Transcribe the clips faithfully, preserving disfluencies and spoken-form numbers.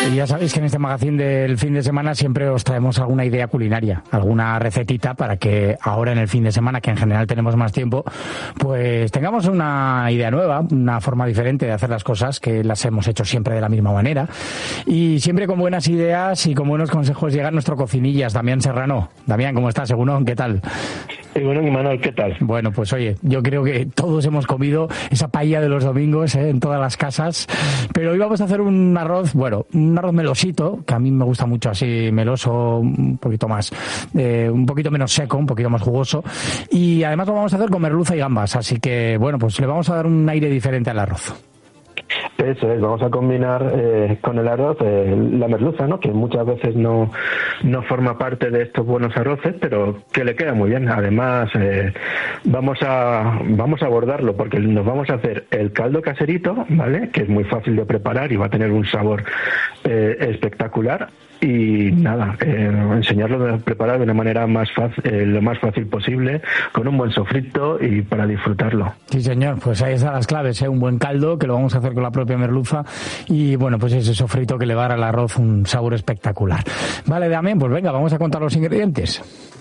Y ya sabéis que en este magazín del fin de semana siempre os traemos alguna idea culinaria, alguna recetita para que ahora en el fin de semana, que en general tenemos más tiempo, pues tengamos una idea nueva, una forma diferente de hacer las cosas, que las hemos hecho siempre de la misma manera. Y siempre con buenas ideas y con buenos consejos llega nuestro cocinillas, Damián Serrano. Damián, ¿cómo estás? Seguro, ¿qué tal? Y bueno, Manuel, ¿qué tal? Bueno, pues oye, yo creo que todos hemos comido esa paella de los domingos, ¿eh? En todas las casas, pero hoy vamos a hacer un arroz, bueno, un arroz melosito, que a mí me gusta mucho así, meloso, un poquito más, eh, un poquito menos seco, un poquito más jugoso, y además lo vamos a hacer con merluza y gambas, así que bueno, pues le vamos a dar un aire diferente al arroz. Eso es, vamos a combinar eh, con el arroz eh, la merluza, ¿no? Que muchas veces no, no forma parte de estos buenos arroces, pero que le queda muy bien. Además, eh, vamos a vamos a abordarlo porque nos vamos a hacer el caldo caserito, ¿vale? Que es muy fácil de preparar y va a tener un sabor eh, espectacular. Y nada, eh, enseñarlo a preparar de una manera más fácil, eh, lo más fácil posible, con un buen sofrito y para disfrutarlo. Sí, señor, pues ahí están las claves, ¿eh? Un buen caldo, que lo vamos a hacer con la propia merluza, y bueno, pues ese sofrito que le va a dar al arroz un sabor espectacular. Vale, Damián, pues venga, vamos a contar los ingredientes.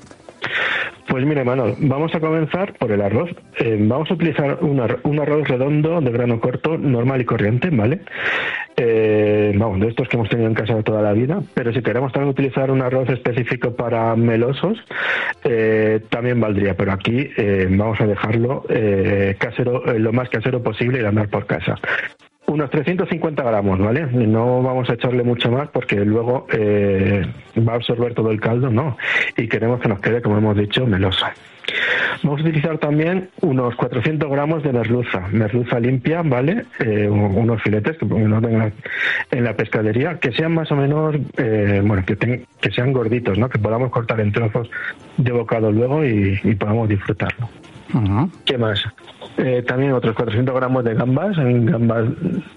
Pues mire, Manuel, vamos a comenzar por el arroz. Eh, vamos a utilizar un, ar- un arroz redondo de grano corto, normal y corriente, ¿vale? Eh, vamos, de estos que hemos tenido en casa toda la vida, pero si queremos también utilizar un arroz específico para melosos, eh, también valdría, pero aquí eh, vamos a dejarlo eh, casero, eh, lo más casero posible y andar por casa. Unos trescientos cincuenta gramos, ¿vale? No vamos a echarle mucho más porque luego eh, va a absorber todo el caldo, ¿no? Y queremos que nos quede, como hemos dicho, meloso. Vamos a utilizar también unos cuatrocientos gramos de merluza, merluza limpia, ¿vale? Eh, unos filetes que no tengan en la pescadería, que sean más o menos, eh, bueno, que, ten, que sean gorditos, ¿no? Que podamos cortar en trozos de bocado luego y, y podamos disfrutarlo. Uh-huh. ¿Qué más? Eh, también otros cuatrocientos gramos de gambas, gambas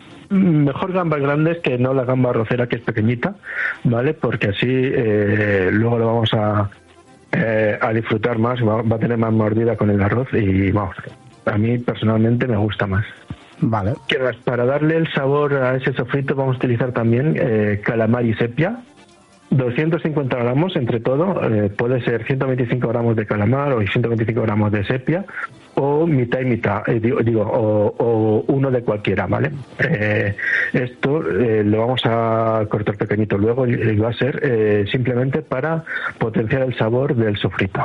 mejor gambas grandes que no la gamba arrocera, que es pequeñita, ¿vale? Porque así eh, luego lo vamos a eh, a disfrutar más, va, va a tener más mordida con el arroz y vamos, a mí personalmente me gusta más. Vale. ¿Qué más? Para darle el sabor a ese sofrito vamos a utilizar también eh, calamar y sepia. doscientos cincuenta gramos entre todo, eh, puede ser ciento veinticinco gramos de calamar o ciento veinticinco gramos de sepia, o mitad y mitad, eh, digo, digo o, o uno de cualquiera, ¿vale? Eh, esto eh, lo vamos a cortar pequeñito luego y, y va a ser eh, simplemente para potenciar el sabor del sofrito.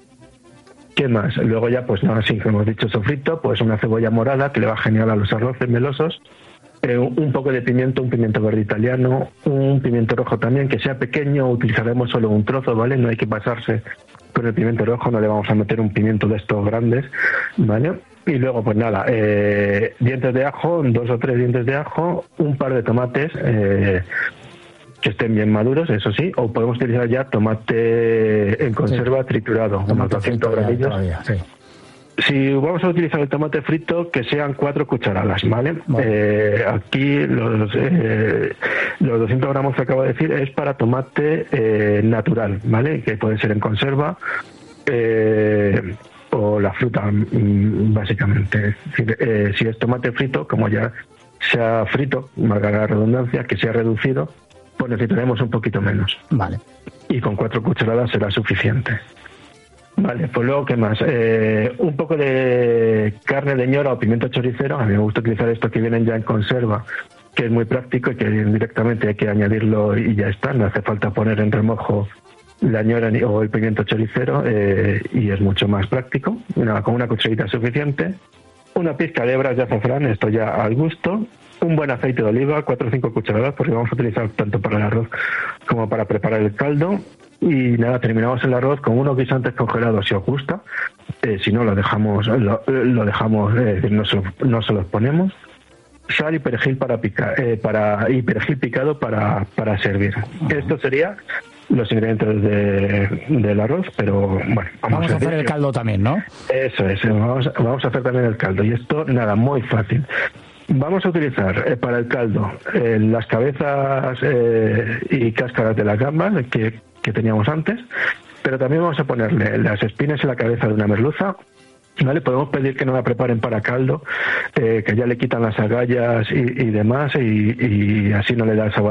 ¿Qué más? Luego ya, pues nada, sí, como hemos dicho, sofrito, pues una cebolla morada que le va genial a los arroces melosos. Eh, un poco de pimiento, un pimiento verde italiano, un pimiento rojo también, que sea pequeño, utilizaremos solo un trozo, ¿vale? No hay que pasarse con el pimiento rojo, no le vamos a meter un pimiento de estos grandes, ¿vale? Y luego, pues nada, eh, dientes de ajo, dos o tres dientes de ajo, un par de tomates, eh, que estén bien maduros, eso sí, o podemos utilizar ya tomate en conserva sí. triturado, unos doscientos gramillos. Sí. Si vamos a utilizar el tomate frito, que sean cuatro cucharadas, ¿vale? Vale. Eh, aquí los, eh, los doscientos gramos que acabo de decir es para tomate eh, natural, ¿vale? Que puede ser en conserva eh, o la fruta, básicamente. Es decir, eh, si es tomate frito, como ya sea frito, valga la redundancia, que sea reducido, pues necesitaremos un poquito menos. Vale. Y con cuatro cucharadas será suficiente. Vale, pues luego, ¿qué más? Eh, un poco de carne de ñora o pimiento choricero. A mí me gusta utilizar estos que vienen ya en conserva, que es muy práctico y que directamente hay que añadirlo y ya está. No hace falta poner en remojo la ñora o el pimiento choricero eh, y es mucho más práctico. Una, con una cucharita es suficiente. Una pizca de hebras de azafrán, esto ya al gusto. Un buen aceite de oliva, cuatro o cinco cucharadas, porque vamos a utilizar tanto para el arroz como para preparar el caldo. Y nada, terminamos el arroz con unos guisantes congelados si os gusta. Eh, si no, lo dejamos, lo, lo dejamos, eh, no, se, no se los ponemos. Sal y perejil para picar, eh, para y perejil picado para, para servir. Uh-huh. Esto sería los ingredientes de, del arroz, pero bueno, vamos, vamos a, a hacer el caldo también, ¿no? Eso es, vamos, vamos a hacer también el caldo. Y esto, nada, muy fácil. Vamos a utilizar eh, para el caldo eh, las cabezas eh, y cáscaras de las gambas que, que teníamos antes, pero también vamos a ponerle las espinas en la cabeza de una merluza, ¿vale? Podemos pedir que nos la preparen para caldo, eh, que ya le quitan las agallas y, y demás, y, y así no le da el sabor